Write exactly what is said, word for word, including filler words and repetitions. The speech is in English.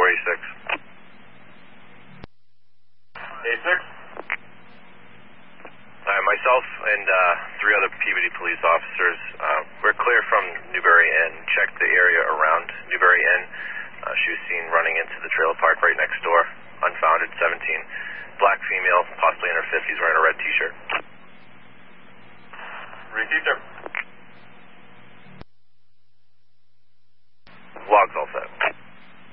eighty-six. eighty-six. Uh, myself and uh, three other Peabody police officers, uh, we're clear from Newbury Inn. Checked the area around Newbury Inn. Uh, she was seen running into the trailer park right next door. Unfounded, seventeen. Black female, possibly in her fifties, wearing a red t-shirt.